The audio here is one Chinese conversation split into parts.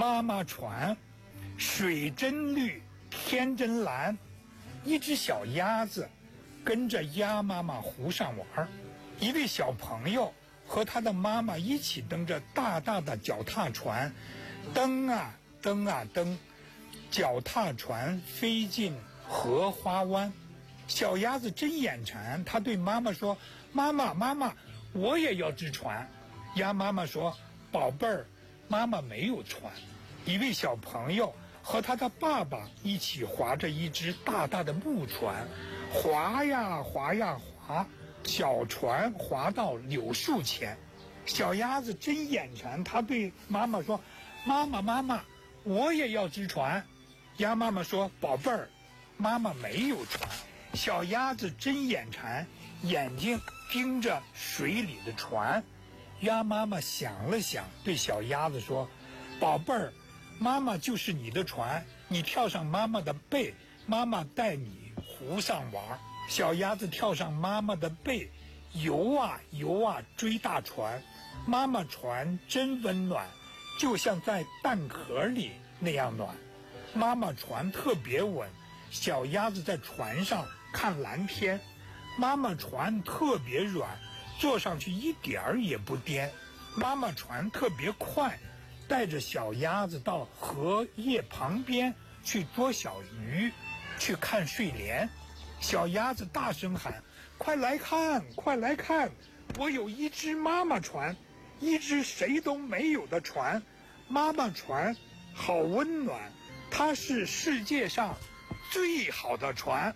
妈妈船，水真绿，天真蓝。一只小鸭子跟着鸭妈妈湖上玩，一位小朋友和他的妈妈一起蹬着大大的脚踏船，蹬啊蹬啊蹬，脚踏船飞进荷花湾。小鸭子真眼馋，它对妈妈说：“妈妈，妈妈，我也要只船。”鸭妈妈说：“宝贝儿，妈妈没有船。”一位小朋友和他的爸爸一起划着一只大大的木船，划呀划呀划，小船划到柳树前。小鸭子真眼馋，它对妈妈说：“妈妈，妈妈，我也要只船。”鸭妈妈说：“宝贝儿，妈妈没有船。”小鸭子真眼馋，眼睛盯着水里的船。鸭妈妈想了想，对小鸭子说：“宝贝儿，妈妈就是你的船，你跳上妈妈的背，妈妈带你湖上玩。”小鸭子跳上妈妈的背，游啊游啊追大船。妈妈船真温暖，就像在蛋壳里那样暖。妈妈船特别稳，小鸭子在船上看蓝天。妈妈船特别软，坐上去一点儿也不颠。妈妈船特别快，带着小鸭子到荷叶旁边去捉小鱼，去看睡莲。小鸭子大声喊：“快来看，快来看，我有一只妈妈船，一只谁都没有的船。妈妈船好温暖，它是世界上最好的船。”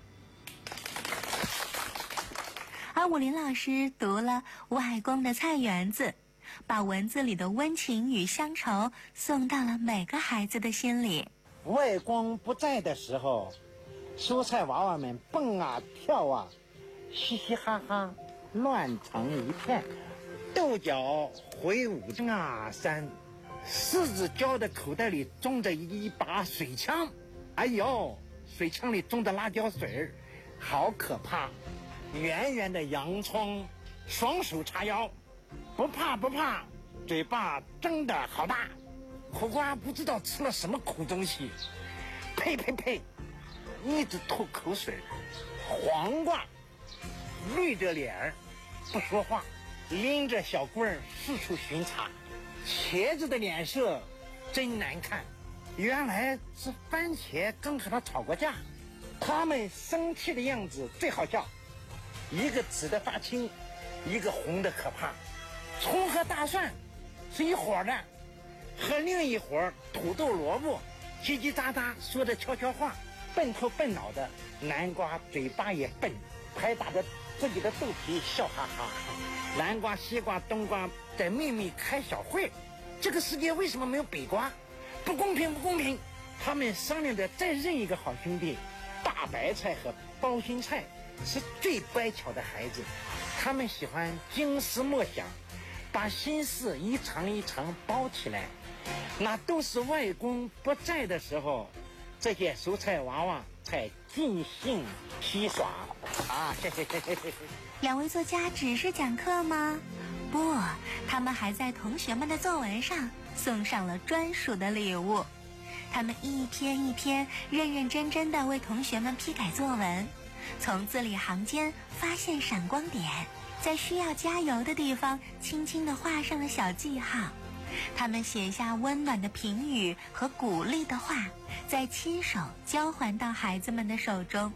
而武林老师读了外公的菜园子，把文字里的温情与乡愁送到了每个孩子的心里。 外公不在的时候，蔬菜娃娃们蹦啊跳啊，嘻嘻哈哈，乱成一片，豆角挥舞啊山，柿子椒的口袋里装着一把水枪，哎呦，水枪里装着辣椒水，好可怕。圆圆的洋葱，双手叉腰，不怕不怕，嘴巴睁得好大。苦瓜不知道吃了什么苦东西，呸呸呸，一直吐口水。黄瓜绿着脸不说话，拎着小棍儿四处巡查。茄子的脸色真难看，原来是番茄刚和他吵过架。他们生气的样子最好笑，一个紫的发青，一个红的可怕。葱和大蒜是一伙的，和另一伙土豆萝卜叽叽喳喳说着悄悄话。笨头笨脑的南瓜嘴巴也笨，拍打着自己的肚皮笑哈哈。南瓜西瓜冬瓜在秘密开小会，这个世界为什么没有北瓜？不公平不公平。他们商量着再认一个好兄弟。大白菜和包心菜是最乖巧的孩子，他们喜欢惊思默想，把心事一层一层包起来。那都是外公不在的时候，这些蔬菜娃娃才尽兴嬉耍啊！嘿嘿嘿嘿嘿。 两位作家只是讲课吗？不，他们还在同学们的作文上送上了专属的礼物。他们一篇一篇认认真真地为同学们批改作文，从字里行间发现闪光点，在需要加油的地方轻轻地画上了小记号。他们写下温暖的评语和鼓励的话，再亲手交还到孩子们的手中。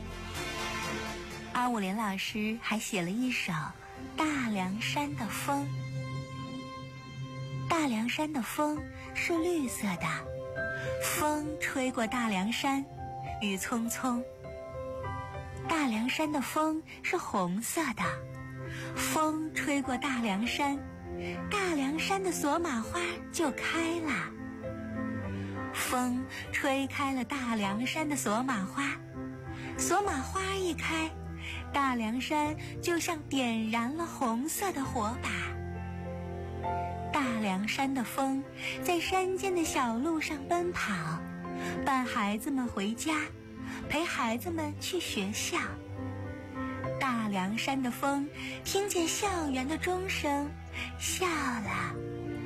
而武林老师还写了一首《大凉山的风》。大凉山的风是绿色的，风吹过大凉山，雨匆匆。大凉山的风是红色的，风吹过大凉山，大凉山的索玛花就开了。风吹开了大凉山的索玛花，索玛花一开，大凉山就像点燃了红色的火把。大凉山的风在山间的小路上奔跑，伴孩子们回家，陪孩子们去学校。大凉山的风听见校园的钟声，笑了。